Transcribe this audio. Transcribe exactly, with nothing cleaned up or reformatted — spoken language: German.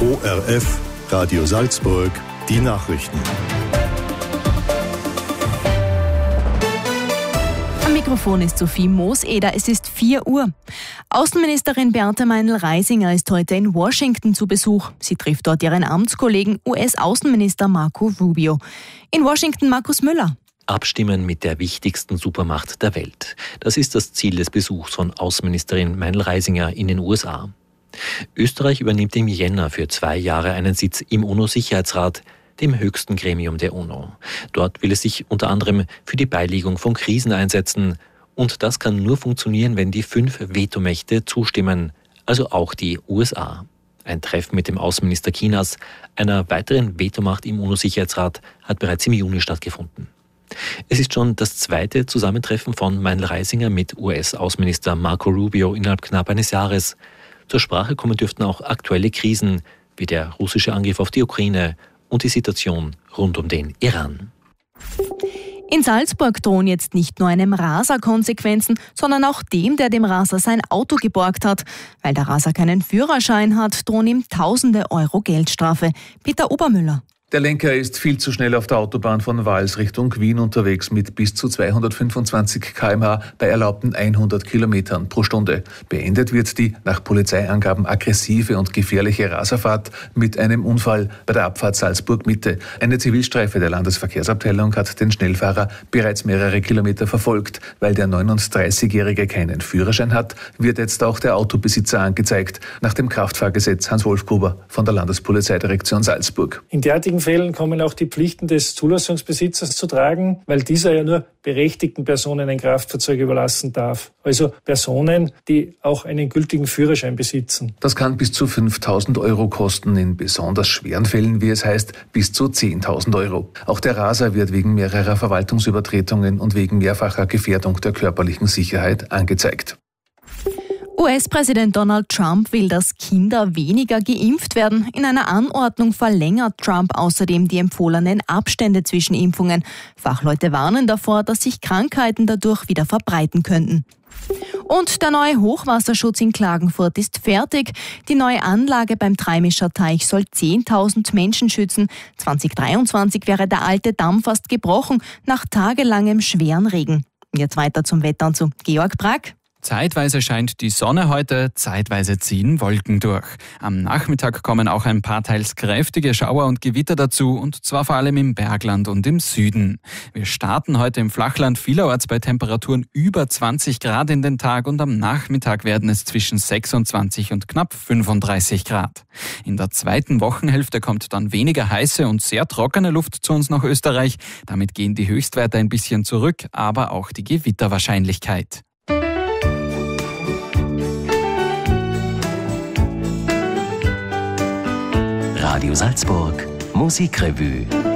O R F, Radio Salzburg, die Nachrichten. Am Mikrofon ist Sophie Mooseder. Es ist vier Uhr. Außenministerin Beate Meinl-Reisinger ist heute in Washington zu Besuch. Sie trifft dort ihren Amtskollegen U S-Außenminister Marco Rubio. In Washington Markus Müller. Abstimmen mit der wichtigsten Supermacht der Welt. Das ist das Ziel des Besuchs von Außenministerin Meinl-Reisinger in den U S A. Österreich übernimmt im Jänner für zwei Jahre einen Sitz im UNO-Sicherheitsrat, dem höchsten Gremium der UNO. Dort will es sich unter anderem für die Beilegung von Krisen einsetzen. Und das kann nur funktionieren, wenn die fünf Vetomächte zustimmen, also auch die U S A. Ein Treffen mit dem Außenminister Chinas, einer weiteren Vetomacht im UNO-Sicherheitsrat, hat bereits im Juni stattgefunden. Es ist schon das zweite Zusammentreffen von Meinl-Reisinger mit U S-Außenminister Marco Rubio innerhalb knapp eines Jahres. Zur Sprache kommen dürften auch aktuelle Krisen, wie der russische Angriff auf die Ukraine und die Situation rund um den Iran. In Salzburg drohen jetzt nicht nur einem Raser Konsequenzen, sondern auch dem, der dem Raser sein Auto geborgt hat. Weil der Raser keinen Führerschein hat, drohen ihm tausende Euro Geldstrafe. Peter Obermüller. Der Lenker ist viel zu schnell auf der Autobahn von Vals Richtung Wien unterwegs mit bis zu zweihundertfünfundzwanzig Kilometer pro Stunde bei erlaubten hundert Kilometern pro Stunde. Beendet wird die nach Polizeiangaben aggressive und gefährliche Raserfahrt mit einem Unfall bei der Abfahrt Salzburg-Mitte. Eine Zivilstreife der Landesverkehrsabteilung hat den Schnellfahrer bereits mehrere Kilometer verfolgt. Weil der neununddreißigjährige keinen Führerschein hat, wird jetzt auch der Autobesitzer angezeigt. Nach dem Kraftfahrgesetz Hans-Wolf Gruber von der Landespolizeidirektion Salzburg. In derartigen Fällen kommen auch die Pflichten des Zulassungsbesitzers zu tragen, weil dieser ja nur berechtigten Personen ein Kraftfahrzeug überlassen darf. Also Personen, die auch einen gültigen Führerschein besitzen. Das kann bis zu fünftausend Euro kosten, in besonders schweren Fällen, wie es heißt, bis zu zehntausend Euro. Auch der Raser wird wegen mehrerer Verwaltungsübertretungen und wegen mehrfacher Gefährdung der körperlichen Sicherheit angezeigt. U S-Präsident Donald Trump will, dass Kinder weniger geimpft werden. In einer Anordnung verlängert Trump außerdem die empfohlenen Abstände zwischen Impfungen. Fachleute warnen davor, dass sich Krankheiten dadurch wieder verbreiten könnten. Und der neue Hochwasserschutz in Klagenfurt ist fertig. Die neue Anlage beim Dreimischer Teich soll zehntausend Menschen schützen. zweitausenddreiundzwanzig wäre der alte Damm fast gebrochen, nach tagelangem schweren Regen. Jetzt weiter zum Wetter und zu Georg Brack. Zeitweise scheint die Sonne heute, zeitweise ziehen Wolken durch. Am Nachmittag kommen auch ein paar teils kräftige Schauer und Gewitter dazu, und zwar vor allem im Bergland und im Süden. Wir starten heute im Flachland vielerorts bei Temperaturen über zwanzig Grad in den Tag, und am Nachmittag werden es zwischen sechsundzwanzig und knapp fünfunddreißig Grad. In der zweiten Wochenhälfte kommt dann weniger heiße und sehr trockene Luft zu uns nach Österreich. Damit gehen die Höchstwerte ein bisschen zurück, aber auch die Gewitterwahrscheinlichkeit. Radio Salzburg, Musikrevue.